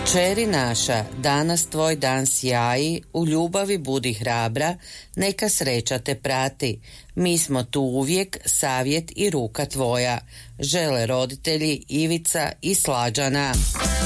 Kćeri naša, danas tvoj dan sjaji, u ljubavi budi hrabra, neka sreća te prati. Mi smo tu uvijek, savjet i ruka tvoja. Žele roditelji Ivica i Slađana.